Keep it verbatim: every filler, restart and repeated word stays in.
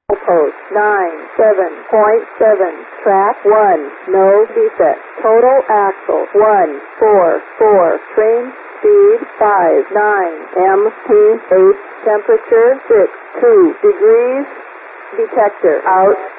Post nine seven point seven. Track one. No defect. Total axle one four four. Train speed five nine. M P H. Temperature six two degrees. Detector out.